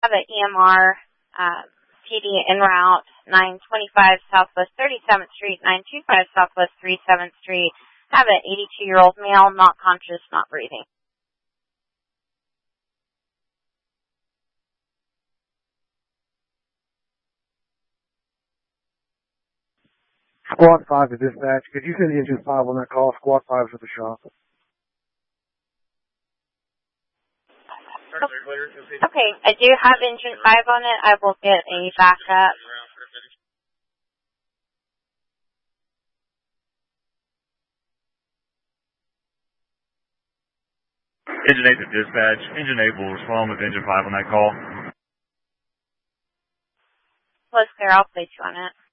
have an EMR PD en route 925 Southwest 37th Street, 925 Southwest 37th Street. Have an 82-year-old male, not conscious, not breathing. Squad 5 to dispatch. Could you send Engine 5 on that call? Squad 5 is at the shop. Okay, I do have Engine 5 on it. I will get a backup. Engine 8 to dispatch. Engine 8 will respond with Engine 5 on that call. Let's clear. I'll place you on it.